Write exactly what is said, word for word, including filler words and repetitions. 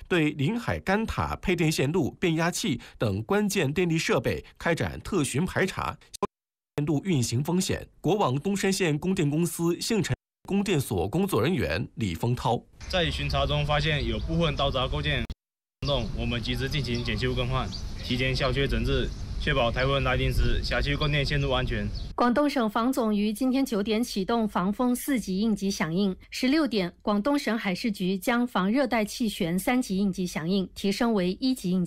对临海干塔配电线路、变压器等关键电力设备开展特巡排查，线路运行风险。国网东山县供电公司幸城供电所工作人员李丰涛在巡查中发现有部分道闸构件动，我们及时进行检修更换，提前消缺整治，确保台风来临时辖区供电线路安全。 广东省防总于今天九点启动防风四级应急响应，十六点，广东省海事局将防热带气旋三级应急响应提升为一级应急。